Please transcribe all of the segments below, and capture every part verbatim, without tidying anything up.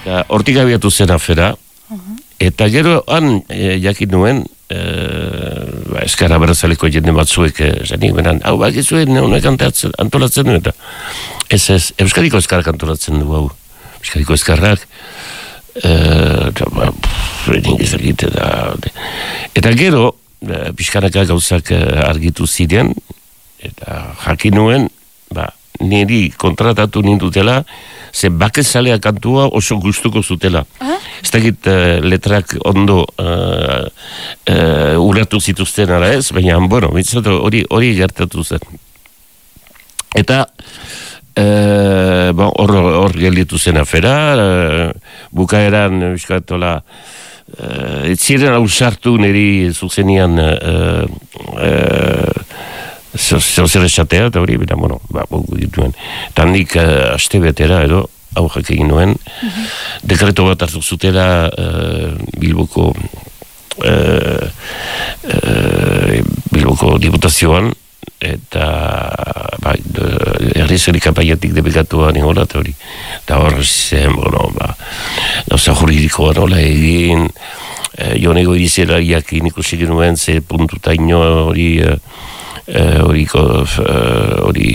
Eta hortik abiatu zen afera, uh-huh. Eta gero han e, jakin nuen, e, ba, Ezkerra Abertzaleko jende batzuek, zanik beran, hau bak izuen, honek antolatzen du, eta ez ez, Euskadiko Ezkerrak antolatzen du, hau, Euskadiko Ezkerrak, e, eta, ba, pff, eta, eta gero, e, pixkanaka gauzak argitu ziren, eta jakin nuen, ba, niri kontratatu nindutela, ze bakezalea kantua oso gustuko zutela. Uh-huh. Ez dakit uh, letrak ondo uh, uh, ulertu zituzten ara ez, baina, bueno, hori hori gertatu zen. Eta uh, bon, hor, hor gelditu zen afera, uh, bukaeran, biskatola, uh, ez ziren ausartu niri zuzenian uh, uh, zer esatea, eta hori, bera, bueno, ba, bogu dituen. Eta handik uh, aste betera, edo, aurrak egin nuen, uh-huh. Dekreto bat hartu zutela uh, Bilboko uh, uh, Bilboko diputazioan, eta ba, herri zerikapaiatik debekatua ningola, eta hori, eta hor zen, bueno, ba, gauza juridikoa nola egin, uh, jonego irizerariak ikusi genuen, ze puntuta ino hori, uh, hori hori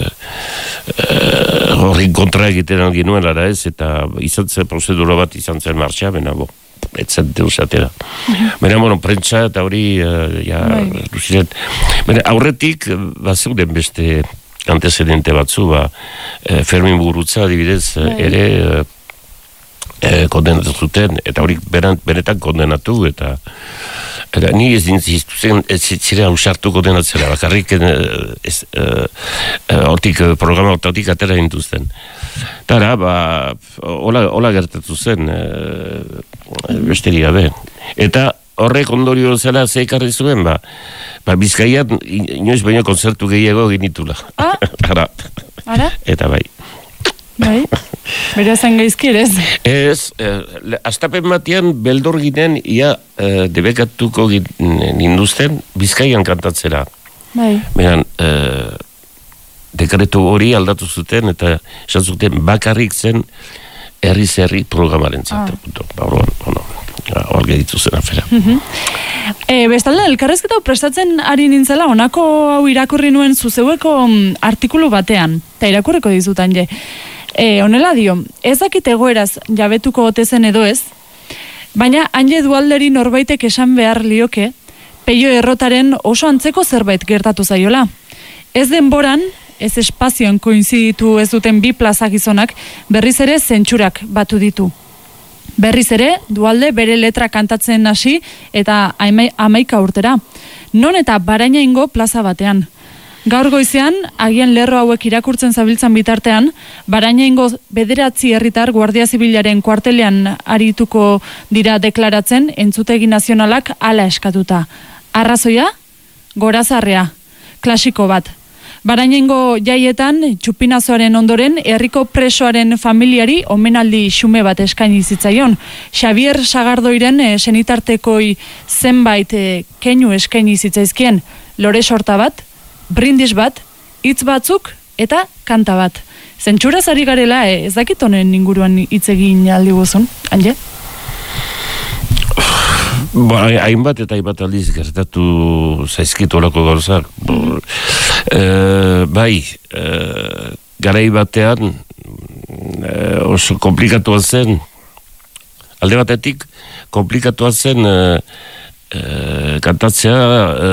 horri kontra egiten algin nuen lara ez, eta izan zen prozedura bat izan zen martxa, bena bo, etzen deusatera. Bena, bueno, prentsa eta hori ja, duziret. Bena, aurretik, bat zeuden beste antecedente batzu, ba, Fermin Mugurutza, adibidez, ere kondenatu zuten, eta hori benetan kondenatu, eta Eta ni ez dintziztuzen, ez zire hausartu kondenatzera, bakarrik hortik programa hortik atera dintuzten. Tara, ba, hola, hola gertatu zen, e, besteri gabe. Eta horrek ondorio zela zeikarri zuen, ba, ba Bizkaian inoiz baino konzertu gehiago genitula. Ah? Ara. Ara? Eta bai. Bai, bera zen gaizki ere ez? Ez, eh, astapen batean beldor ginen, ia eh, debekatuko ninduzten Bizkaian kantatzera. Bai. Beran, eh, dekretu hori aldatu zuten, eta esan zuten bakarrik zen herri-zerri programaren zat. Ah. Bueno, hor geditu zen afera. Uh-huh. E, bestalde, elkarrezketa prestatzen ari nintzela, honako hau irakurri nuen zuzeueko artikulu batean, eta irakurriko dizutan je. E, honela dio, ez dakit egoeraz jabetuko otezen edo ez, baina hanje dualderi norbaitek esan behar lioke, Peio Errotaren oso antzeko zerbait gertatu zaiola. Ez denboran, ez espazioan koinziditu ez duten bi plaza gizonak, berriz ere zentsurak batu ditu. Berriz ere, dualde bere letra kantatzen hasi eta hamaika urtera. Non eta Barainaingo plaza batean. Gaur goizean, agian lerro hauek irakurtzen zabiltzan bitartean, Barainaingo bederatzi herritar Guardia Zibilaren kuartelean arituko dira deklaratzen entzutegi nazionalak hala eskatuta. Arrazoia? Gorazarrea. Klasiko bat. Barainaingo jaietan, txupinazoaren ondoren, herriko presoaren familiari omenaldi xume bat eskaini zitzaion. Xavier Sagardoiren e, senitartekoi zenbait e, keinu eskaini zitzaizkien. Lore sorta bat, brindis bat, hitz batzuk eta kanta bat. Zentsuraz ari garela, e, ez dakit honen inguruan hitz egin aldi guzun, Anje? Ba, hainbat eta hainbat aldiz gertatu zaizkitu olako gauzak. Mm. E, bai, e, garai batean e, oso komplikatua zen, alde batetik komplikatua zen e, e, kantatzea e,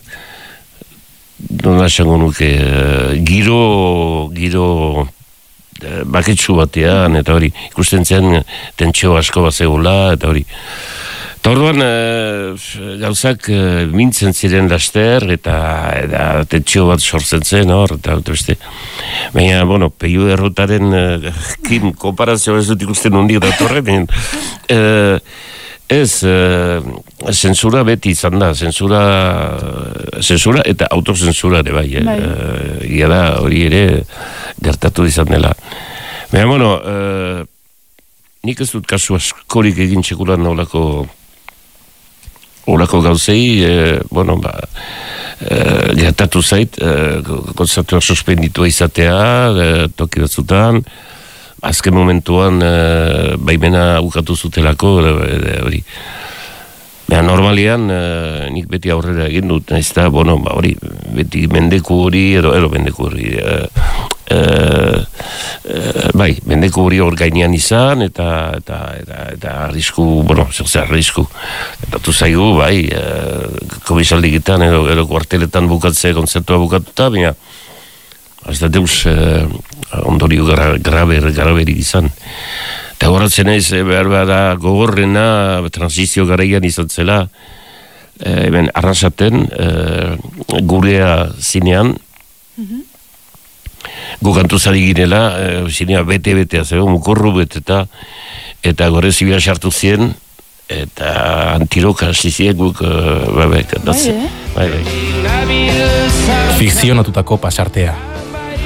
non esango nuke e, giro giro e, baketsu batean, eta hori ikusten zen tentsio asko bat zegoela, eta hori eta orduan, e, gauzak e, mintzen ziren laster, eta, eta tentsio bat sortzen zen, hor, eta beste. Baina, bueno, Peio Errotaren e, kin komparazio ez dut ikusten hundik datorre, baina, e, ez, e, zensura beti izan da, zensura, zensura eta autozensura ere bai, eh? Bai. E, ia da, hori ere gertatu izan dela. Baina, bueno, e, nik ez dut kasu askorik egin txekulan olako Olako gauzei, e, bueno, ba, e, gertatu zait, e, kontzertua suspenditua izatea, e, toki batzutan, azken momentuan uh, baimena ukatu zutelako, hori. Baina normalian, uh, nik beti aurrera egin dut, nahiz da, bueno, ba, hori, beti mendeku hori, edo, edo mendeku hori, uh, uh, uh, bai, mendeku hori hor gainean izan, eta, eta, eta, eta arrisku, bueno, zer zer arrisku, eta tu zaigu, bai, uh, komisaldikitan, edo, edo kuarteletan bukatze, kontzertua bukatuta, baina, ez da deus, uh, ondorio gra, graber, graberik izan. Eta horatzen ez, behar bada gogorrena, transizio garaian izan zela, e, hemen arrasaten, e, gurea zinean, mm-hmm. gukantu zari ginela, e, zinea bete-betea, zego, mukorru beteta, eta gore zibia sartu zien, eta antiroka hasi zien guk, e, babek, bai, bai, bai. Fikzionatutako pasartea.